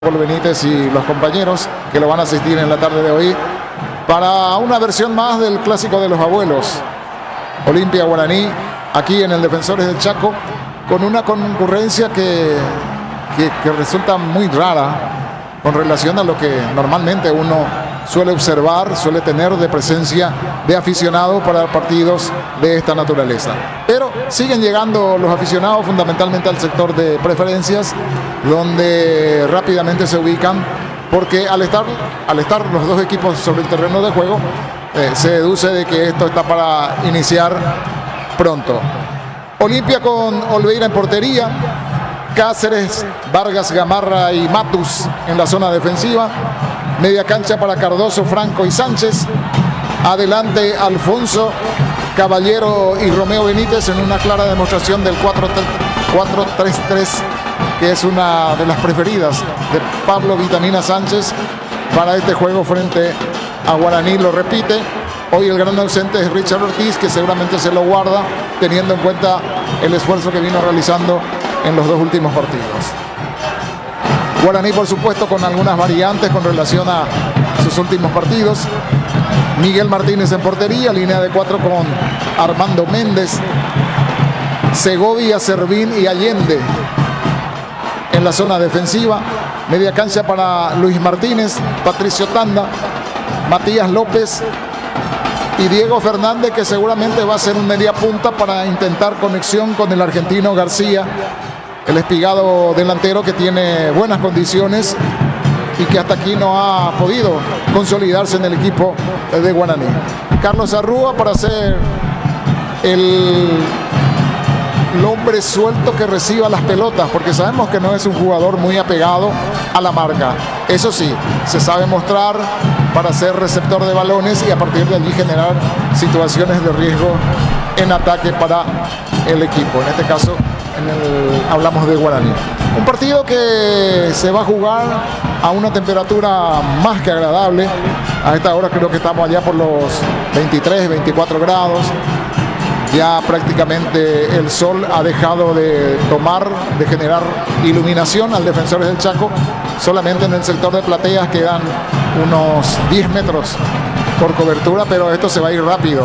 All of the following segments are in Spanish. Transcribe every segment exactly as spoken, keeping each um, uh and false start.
Pablo Benítez y los compañeros que lo van a asistir en la tarde de hoy para una versión más del clásico de los abuelos, Olimpia Guaraní, aquí en el Defensores del Chaco, con una concurrencia que, que, que resulta muy rara con relación a lo que normalmente uno suele observar, suele tener de presencia de aficionados para partidos de esta naturaleza. Pero siguen llegando los aficionados fundamentalmente al sector de preferencias, donde rápidamente se ubican, porque al estar, al estar los dos equipos sobre el terreno de juego, eh, se deduce de que esto está para iniciar pronto. Olimpia con Olveira en portería, Cáceres, Vargas, Gamarra y Matus en la zona defensiva. Media cancha para Cardoso, Franco y Sánchez. Adelante Alfonso, Caballero y Romeo Benítez en una clara demostración del cuatro tres tres, que es una de las preferidas de Pablo Vitamina Sánchez para este juego frente a Guaraní. Lo repite, hoy el gran ausente es Richard Ortiz, que seguramente se lo guarda teniendo en cuenta el esfuerzo que vino realizando en los dos últimos partidos. Guaraní, por supuesto, con algunas variantes con relación a sus últimos partidos. Miguel Martínez en portería, línea de cuatro con Armando Méndez, Segovia, Servín y Allende en la zona defensiva. Media cancha para Luis Martínez, Patricio Tanda, Matías López y Diego Fernández, que seguramente va a ser un media punta para intentar conexión con el argentino García, el espigado delantero que tiene buenas condiciones y que hasta aquí no ha podido consolidarse en el equipo de Guaraní. Carlos Arrúa para ser el, el hombre suelto que reciba las pelotas, porque sabemos que no es un jugador muy apegado a la marca. Eso sí, se sabe mostrar para ser receptor de balones y a partir de allí generar situaciones de riesgo en ataque para el equipo. En este caso, en el, hablamos de Guaraní. Un partido que se va a jugar a una temperatura más que agradable. A esta hora creo que estamos allá por los veintitrés, veinticuatro grados. Ya prácticamente el sol ha dejado de tomar, de generar iluminación al Defensores del Chaco. Solamente en el sector de plateas quedan unos diez metros por cobertura, pero esto se va a ir rápido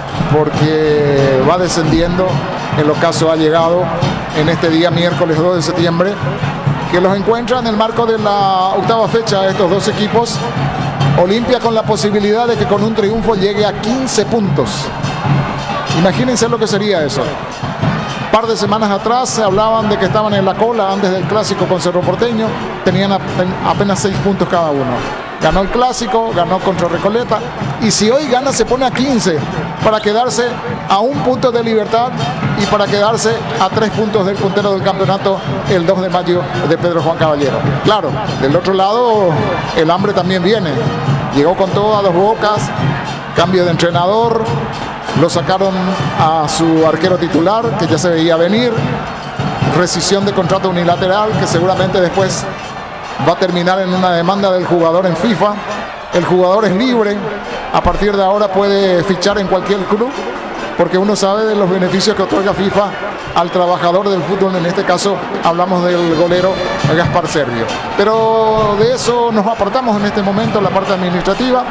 porque va descendiendo. El ocaso ha llegado en este día miércoles dos de septiembre, que los encuentra en el marco de la octava fecha de estos dos equipos. Olimpia con la posibilidad de que con un triunfo llegue a quince puntos. Imagínense lo que sería eso. Un par de semanas atrás se hablaban de que estaban en la cola antes del clásico con Cerro Porteño. Tenían apenas seis puntos cada uno. Ganó el clásico, ganó contra Recoleta. Y si hoy gana se pone a quince para quedarse a un punto de Libertad y para quedarse a tres puntos del puntero del campeonato el dos de mayo de Pedro Juan Caballero. Claro, del otro lado el hambre también viene. Llegó con todo a Dos Bocas, cambio de entrenador. Lo sacaron a su arquero titular, que ya se veía venir. Rescisión de contrato unilateral, que seguramente después va a terminar en una demanda del jugador en FIFA. El jugador es libre. A partir de ahora puede fichar en cualquier club, porque uno sabe de los beneficios que otorga FIFA al trabajador del fútbol. En este caso hablamos del golero Gaspar Servio. Pero de eso nos apartamos en este momento, en la parte administrativa.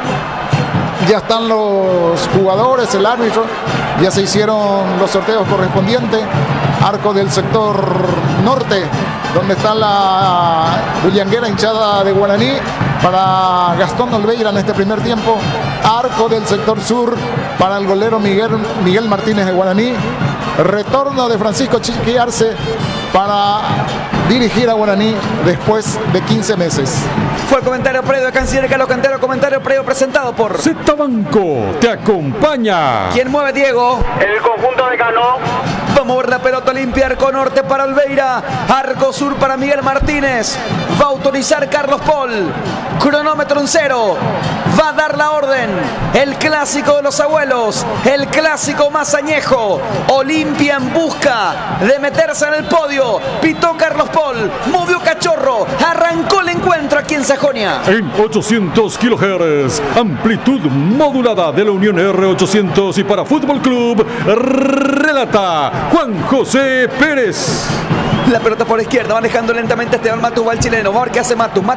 Ya están los jugadores, el árbitro, ya se hicieron los sorteos correspondientes. Arco del sector norte, donde está la bullanguera hinchada de Guaraní para Gastón Olveira en este primer tiempo. Arco del sector sur para el golero Miguel, Miguel Martínez de Guaraní. Retorno de Francisco Chiqui Arce para dirigir a Guaraní después de quince meses. Fue el comentario previo de Canciller Carlos Cantero, comentario previo presentado por Z Banco te acompaña. ¿Quién mueve, Diego? El conjunto de Cano. Vamos a ver la pelota limpia. Arco norte para Olveira, arco sur para Miguel Martínez. Va a autorizar Carlos Paul. Cronómetro en cero. Va a dar la orden. El clásico de los abuelos, el clásico más añejo. Olimpia en busca de meterse en el podio. Pitó Carlos Paul, movió Cachorro, arrancó el encuentro aquí en Sajonia. En ochocientos kilohertz, amplitud modulada de la Unión R ochocientos y para Fútbol Club, relata Juan José Pérez. La pelota por izquierda, manejando lentamente Esteban Matus, va el chileno. Va a ver qué hace Matus.